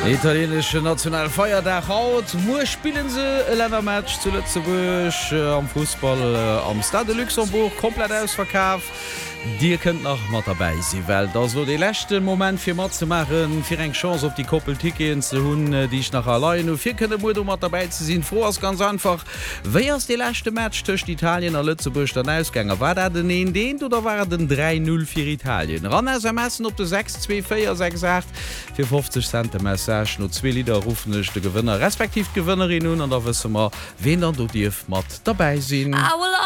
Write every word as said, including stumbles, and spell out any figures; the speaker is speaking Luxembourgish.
Italienische Nationalfeierdach haut Mo spielen se e Ländermatch zu Lützeburg äh, am Fußball äh, am Stade de Luxemburg komplett ausverkauf. Dir könnt noch mat dabei sie weil da so de letzte Moment fir mat zu machen fir eng Chance op die Koppeltiken zu hunn die ich nach allein und vier könne Mu mat dabei zu sind vor als ganz einfach wéiers de letzte Match töcht Italien a Lützeburg der Ausgänger war der den en den oder war den drei null für Italien ran messen op de sechs zwei vier sechs acht für fünfzig Cent Message nur zwei Lieder rufen de Gewinner respektiv Gewinnerin nun an da wissen wir wen dann du dir mat dabei sinn.